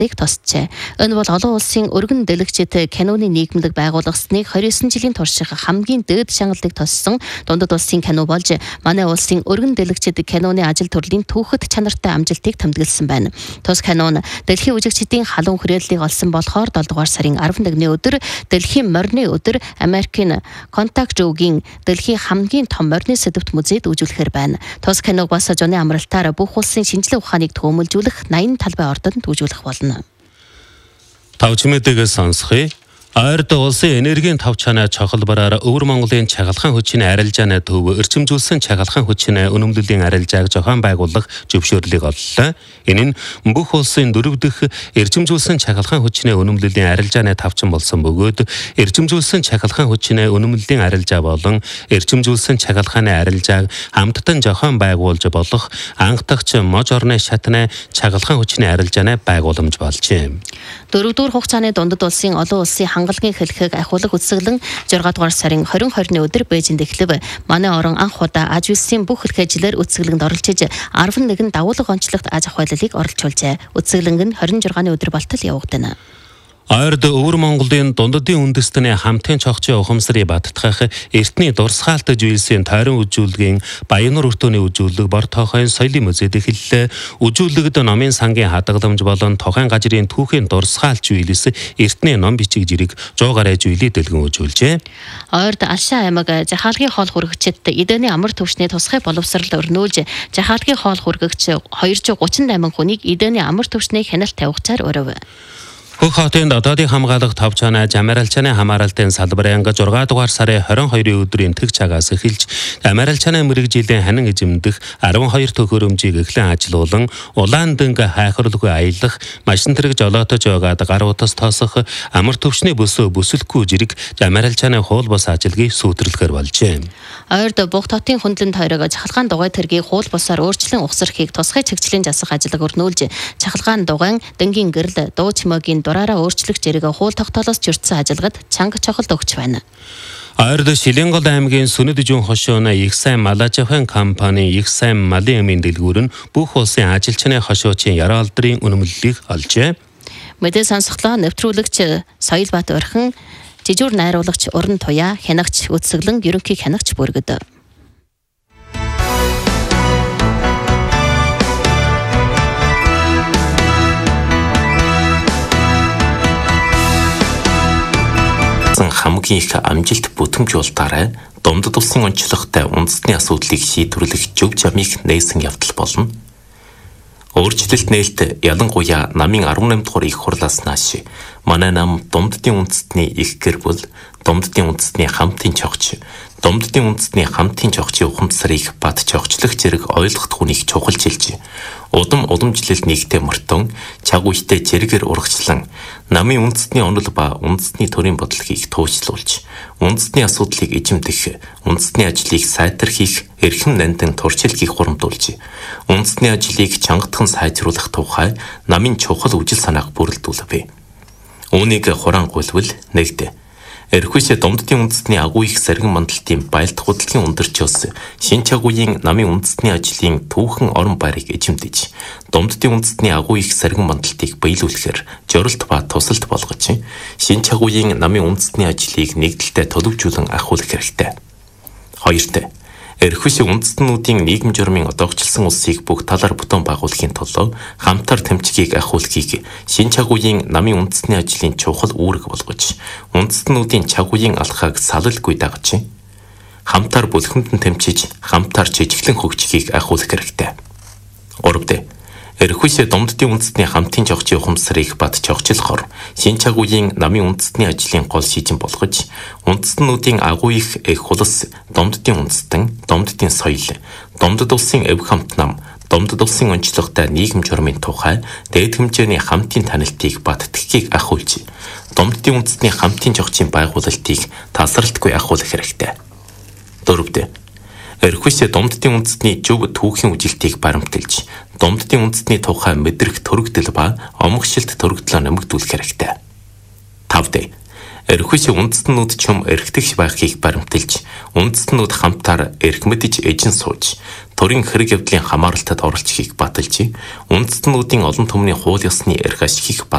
тосчээ. Энэ бол олон улсын өргөн дэлгэцэд киноны нийгэмлэг байгууллагыг 29 жилийн турших хамгийн дээд шагналыг тоссон дундад улсын кино болж манай улсын өргөн дэлгэцэд киноны ажил төрлийн түүхэд чанартай амжилтыг тэмдэглэсэн байна. Тус кино нь дэлхийн үжигчдийн халуун хүрээллийг олсон болохоор 7 дугаар сарын 11-ний өдөр дэлхийн морины өдөр Америкийн Контакт-Жоугийн дэлхийн хамгийн том морины сэдвт музейд үзүүлэхээр байна. Тус киног бас Жоны амралтаар бүх улсын шинжилгээ ухааныг төвөмөлжүүлэх 80 талбай ордонд үзүүлэх болно. Тавчмэдэгээс сонсхий. Ойрд улсын энергийн тав чанаа чухал бараар Өвөр Монголын чагалхан хүчний арилжааны төв эрчимжүүлсэн чагалхан хүчний үнэмлэлийн арилжааг зохион байгуулах зөвшөөрлийг оллоо. Энэ нь бүх улсын 4 дахь эрчимжүүлсэн чагалхан хүчний үнэмлэлийн арилжааны тавчин болсон бөгөөд эрчимжүүлсэн чагалхан хүчний үнэмлэлийн арилжаа болон эрчимжүүлсэн чагалхааны арилжааг хамттан зохион байгуулж болох анх дахь мож орны шатны чагалхан хүчний арилжааны байгууламж болжээ. 4 дугаар хугацааны дундад улсын олон улсын хангалагын хэлхэг ахиулах үсгэлэн 6 дугаар сарын 20-20-ны өдөр Бээжинд эхлэв. Манай орон анх удаа аж үйлсийн бүх эрхээжлэр үсгэлэнд оролцож 11 дагуулга онцлогт аж ахуйллыг оролцуулжээ. Үсгэлэнг нь 26-ны өдөр болтол явагдана. Ойрд Өвөр Монголын дундадын үндэстний хамтын цогцын ухамсарыг баттгах эртний дурсгаалт зүйлсийн тойрон үзүүлгийн Баянур өртөөний үзүүлэг бор тоохын соёлын музейд эхэллээ. Үзүүлэгт номын сангийн хадгаламж болон тухайн газрын түүхийн дурсгаалт зүйлс эртний ном бичиг жирэг 100 гаруй зүйлийг дэлгэн үзүүлжээ. Ойрд Алшаа аймаг жахаалгын хоол хүргэгчд эдэний амар төвчний тусгай боловсрал өрнүүлж жахаалгын хоол хүргэгч 238 хүнийг эдэний амар төвчний хяналт тавихчаар өрөв. Хөх хотын дотоодын хамгаалах тав чанаа Америкчаны хамааралтын салбарын 6 дугаар сарын 22-ны өдрийн тэг цагаас эхэлж Америкчаны мэрэгжлийн ханин эзэмдэх 12 төхөөрөмжийг эхлэн ажилуулан улаан дэнг хайхруулгүй аялах, машин тэрэг жолоотож байгаад гар утас тоосох, амар төвчний бүсөө бүсэлгүй жирэг Америкчаны хуул бус ажилгийг сүйтгэрлэхээр болжээ. Ойрд Буг хотын хөндлөн тойрог чахалгаан дугай тэргийг хуул бусаар өөрчлөн ухсархийг тусгай чигчлийн засах ажиллагаа өрнүүлж чахалгаан дугайн дэнгийн гэрэл дуу чимээгийн дураараа өөрчлөх зэрэг хуул тогтоолоос чирдсэн ажиллагад чанга чухал өгч байна. Ойрд Шилэнгол аймгийн Сүнэд жүн хошууна их сайн малажавхан компани их сайн малын эмийн дэлгүүр нь бүх улсын ажилчны хошуучийн яруу алдрын үнэмлэлийг олжээ. Мэдээ сонсголоо нэвтрүүлэгч Соёлбаат Орхон, жижүүр найруулагч Уран Туяа, хянагч Үтсэглэн, ерөнхий хянагч Бүргэд. Хамгийн их амжилт бүтэмжүүлэлтаараа дундад улсын онцлогтой үндэсний асуудлыг шийдвэрлэх зөв замыг нээсэн явдал болно. Өөрчлөлт нээлт ялангуяа намын 18 дугаар их хурлаас нааш манай нам дунддын үндэстний их гэр бүл, дунддын үндэстний хамтын чогч, дунддын үндэстний хамтын чогчийн ухамсарыг бат чогчлох зэрэг ойлгох хүнийг чухалчилж, удам уламжлалт нэгтэй мөртөн чаг үедээ зэрэгээр урагчлан намын үндэстний онол ба үндэстний төрийн бодлогыг туужлуулж, үндэстний асуудлыг эзэмдэх, үндэстний ажлыг сайтархих, эрхэм нандин туршилтыг хурамдуулж, үндэстний ажлыг чангатхан сайжруулах тухай намын чухал үжил санааг бүрэлдүүлвэ. Үүнийг хурангуйлвал нэгдэ. Эрхүйсээ дунддын үндэстний агуу их сэргэн мандалтын байлдах хөдөлгөөний өндөрчөөс шин чагуугийн намын үндэстний ажлын түүхэн орон байрыг эзэмдэж, дунддын үндэстний агуу их сэргэн мандалтыг биелүүлэхээр жорилт ба тусалт болгож, шин чагуугийн намын үндэстний ажлыг нэгдэлтэй төлөвжүүлэн ахиулах хэрэгтэй. Хоёрт эрхүйсээ үндэстнүүдийн нийгэм журмын одоогчлсон улсыг бүх талаар бүтэн байгуулахын тулд хамтар тэмцгийг ахиулахыг шин чагуугийн намын үндэстний ажлын чухал үүрэг болгож, үндэстнүүдийн чагуугийн алхааг салалгүй дагаж, хамтар бүлхэмдэн тэмцэж, хамтар жижиглэн хөгжихийг ахиулах хэрэгтэй. Гуравт эрхүйсээ дунддын үндэстний хамтын чогчийн ухамсарыг бат чогчлохоор шин чагуугийн намын үндэстний ажлын гол шийдэн болгож, үндэстнүүдийн агуу их хулс, дунддын үндэстэн, дунддын соёл, дундад улсын эв хамт нам, дундад улсын онцлогтой нийгэм журмын тухай дээд хэмжээний хамтын танилтыг бат тгхийг ахиулж, дунддын үндэстний хамтын чогчийн байгуулалтыг тасралтгүй ахиулах хэрэгтэй. Дөрөвт эрхүйсээ дунддын үндэстний зөв түүхийн үжилтийг баримталж, дунддын үндэстний тухай мэдрэх төрөгдөл ба омгшилт төрөгдлөө нэмэгдүүлэх хэрэгтэй. Тавд эрхүйсээ үндэстнүүд чум эрхтгч байхыг баримталж, үндэстнүүд хамтаар эрх мэдж эжин сууж, төрийн хэрэг явдлын хамааралтад оролцохыг баталж, үндэстнүүдийн олон түмний хууль ёсны эрх ашигыг